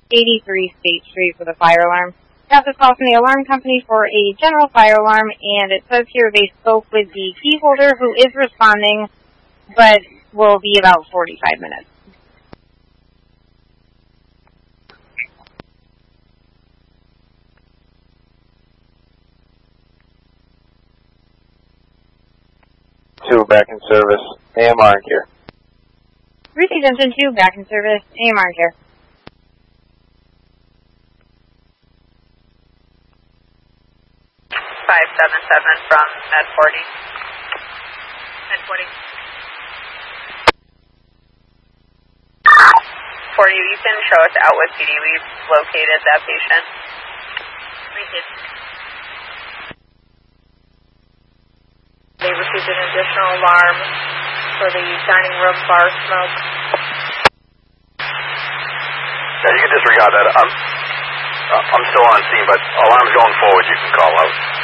83 State Street for the fire alarm. Got this call from the alarm company for a general fire alarm, and it says here they spoke with the key holder who is responding, but will be about 45 minutes. Two back in service, AMR here. Receive Engine 2 back in service, AMR here. From Med 40. Med 40. For you, you can show us Outwood PD. We've located that patient. Received. They received an additional alarm for the dining room bar smoke. Yeah, you can disregard that. I'm still on scene, but alarms going forward, you can call out.